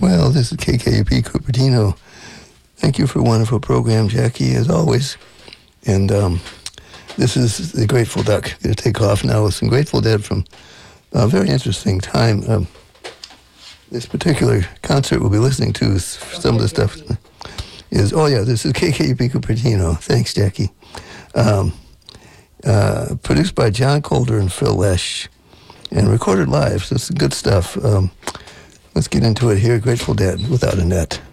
Well, this is KKUP Cupertino. Thank you for a wonderful program, Jackie, as always. And this is the Grateful Duck. Going to take off now with some Grateful Dead from a very interesting time. This particular concert we'll be listening to, some of the stuff is, this is KKUP Cupertino. Thanks, Jackie. Produced by John Colder and Phil Lesh and recorded live, so it's good stuff. Let's get into it here. Grateful Dead, Without a Net.